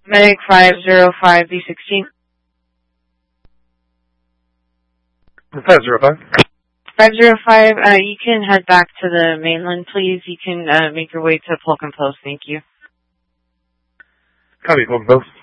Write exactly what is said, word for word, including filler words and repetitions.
Medic five zero five B sixteen. five zero five. five zero five, uh, you can head back to the mainland, please. You can uh, make your way to Polk and Post. Thank you. Copy, Polk and Post.